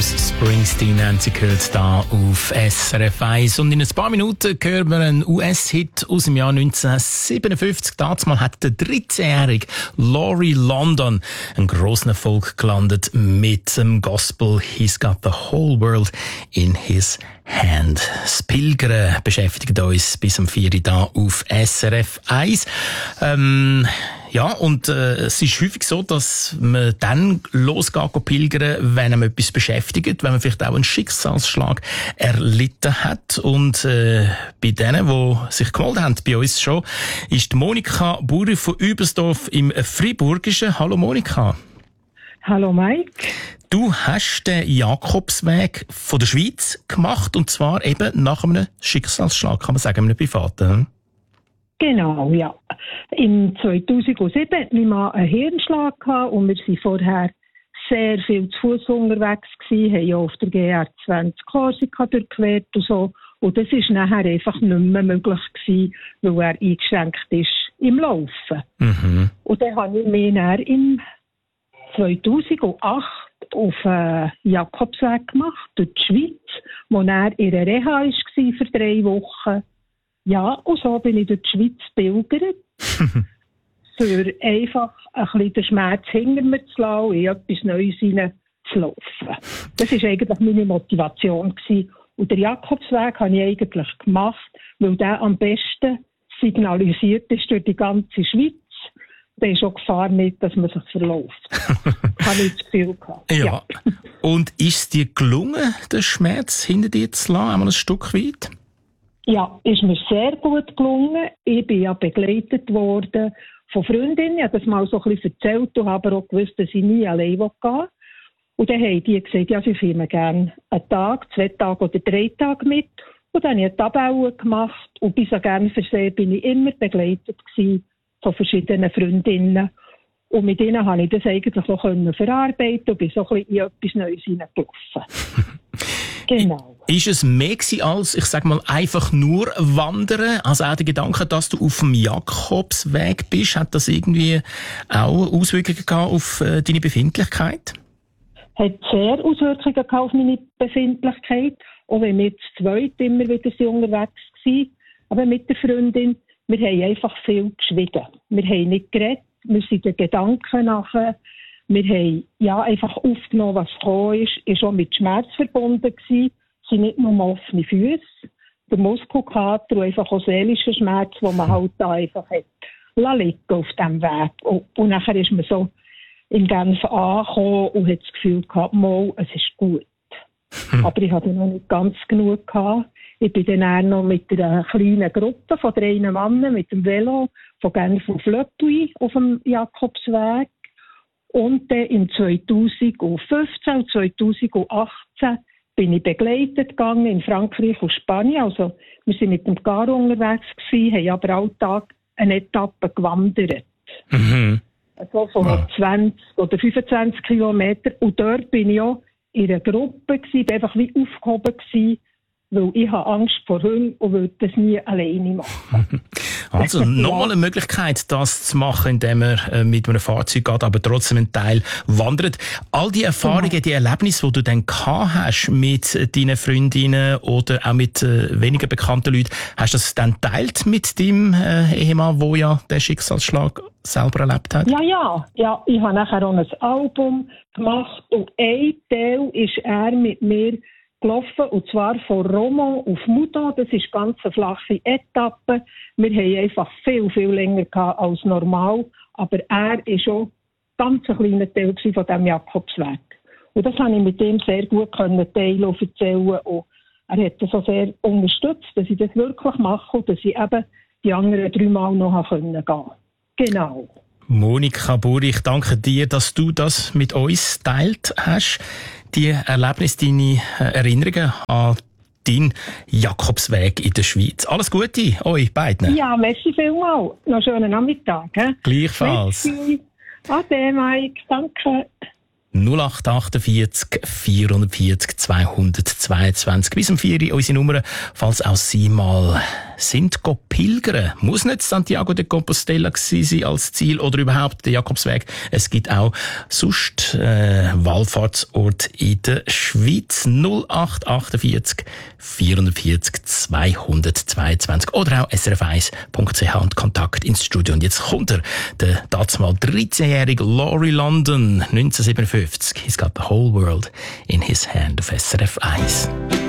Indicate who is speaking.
Speaker 1: Bruce Springsteen haben Sie gehört da auf SRF 1. Und in ein paar Minuten hören wir einen US-Hit aus dem Jahr 1957. Damals hat der 13-jährige Laurie London einen grossen Erfolg gelandet mit dem Gospel «He's got the whole world in his hand». Das Pilgern beschäftigt uns bis um 4 Uhr da auf SRF 1. Ja, und es ist häufig so, dass man dann losgeht pilgern, wenn man etwas beschäftigt, wenn man vielleicht auch einen Schicksalsschlag erlitten hat. Und bei denen, die sich gemeldet haben, bei uns schon, ist die Monika Buri von Übersdorf im Friburgischen. Hallo Monika.
Speaker 2: Hallo Mike.
Speaker 1: Du hast den Jakobsweg von der Schweiz gemacht, und zwar eben nach einem Schicksalsschlag, kann man sagen, einem privaten.
Speaker 2: Genau, ja. Im 2007 hatten wir mal einen Hirnschlag gehabt und wir waren vorher sehr viel zu Fuß unterwegs gewesen, haben ja auf der GR20 Korsika durchquert und so. Und das war nachher einfach nicht mehr möglich gewesen, weil er eingeschränkt ist im Laufen. Mhm. Und dann habe ich mich dann im 2008 auf einen Jakobsweg gemacht, durch die Schweiz, wo er in der Reha war für 3 Wochen. Ja, und so bin ich durch die Schweiz pilgert, für einfach ein bisschen den Schmerz hinter mir zu lassen und in etwas Neues hineinzulaufen. Das war eigentlich meine Motivation gewesen. Und den Jakobsweg habe ich eigentlich gemacht, weil der am besten signalisiert ist durch die ganze Schweiz. Da ist auch Gefahr nicht, dass man sich verläuft. Habe ich das Gefühl gehabt.
Speaker 1: Ja. Und ist es dir gelungen, den Schmerz hinter dir zu lassen, einmal ein Stück weit?
Speaker 2: Ja, ist mir sehr gut gelungen. Ich bin ja begleitet worden von Freundinnen. Ich habe das mal so ein bisschen erzählt und habe aber auch gewusst, dass ich nie allein gehen will. Und dann haben die gesagt, ja, sie filmen gerne einen Tag, 2 Tage oder 3 Tage mit. Und dann habe ich eine Tabelle gemacht. Und bis an Genfersee bin ich immer begleitet gewesen von verschiedenen Freundinnen. Und mit ihnen konnte ich das eigentlich auch verarbeiten und bin so ein bisschen in etwas Neues hineingelaufen. Genau.
Speaker 1: Ist es mehr gewesen als, ich sag mal, einfach nur wandern? Also auch der Gedanke, dass du auf dem Jakobsweg bist, hat das irgendwie auch Auswirkungen gehabt auf deine Befindlichkeit?
Speaker 2: Hat sehr Auswirkungen gehabt auf meine Befindlichkeit. Auch wenn wir zu zweit immer wieder unterwegs waren, aber mit der Freundin, wir haben einfach viel geschwiegen. Wir haben nicht geredet, wir sind den Gedanken nachher. Wir haben ja einfach aufgenommen, was gekommen ist. Ist auch mit Schmerz verbunden gewesen. Es sind nicht nur offene Füße, der Muskelkater und einfach auch seelischer Schmerz, den man halt da einfach hat liegen auf diesem Weg. Und nachher ist man so in Genf angekommen und hat das Gefühl gehabt, mal, es ist gut. Aber ich hatte noch nicht ganz genug gehabt. Ich bin dann auch noch mit einer kleinen Gruppe von 3 Männern mit dem Velo von Genf auf Le Puy auf dem Jakobsweg. Und dann im 2015 und 2018 bin ich begleitet gegangen in Frankreich und Spanien. Also wir sind mit dem Car unterwegs gewesen, haben aber alle Tag eine Etappe gewandert. Mhm. Also von 20 oder 25 Kilometer. Und dort bin ich auch in einer Gruppe gewesen, bin einfach wie aufgehoben gewesen, weil ich habe Angst vor Hunden und will das nie alleine machen.
Speaker 1: Also nochmal eine Möglichkeit, das zu machen, indem man mit einem Fahrzeug geht, aber trotzdem einen Teil wandert. All die Erfahrungen, die Erlebnisse, die du dann gehabt hast mit deinen Freundinnen oder auch mit weniger bekannten Leuten, hast du das dann teilt mit deinem Ehemann, der ja den Schicksalsschlag selber erlebt hat?
Speaker 2: Ja. Ich habe nachher auch ein Album gemacht und ein Teil ist er mit mir gelaufen, und zwar von Romont auf Moudon. Das ist ganz eine flache Etappe. Wir haben einfach viel, viel länger gehabt als normal. Aber er war schon ganz ein kleiner Teil von diesem Jakobsweg. Und das konnte ich mit ihm sehr gut teilen und erzählen. Und er hat das auch sehr unterstützt, dass ich das wirklich mache und dass ich eben die anderen 3 Mal noch gehen konnte. Genau.
Speaker 1: Monika Buri, ich danke dir, dass du das mit uns teilt hast. Die Erlebnisse, deine Erinnerungen an deinen Jakobsweg in der Schweiz. Alles Gute euch beiden.
Speaker 2: Ja, merci vielmals. Noch einen schönen Nachmittag.
Speaker 1: Gleichfalls.
Speaker 2: Merci. Ade, Mike. Danke.
Speaker 1: 0848 440 222. Bis um 4 Uhr unsere Nummer, falls auch Sie mal sind pilgern. Muss nicht Santiago de Compostela sein als Ziel oder überhaupt der Jakobsweg. Es gibt auch sonst Wallfahrtsorte in der Schweiz. 0848 440 222 oder auch srf1.ch und Kontakt ins Studio. Und jetzt kommt der dazumal 13-jährige Laurie London, 1957. He's got the whole world in his hand auf SRF 1.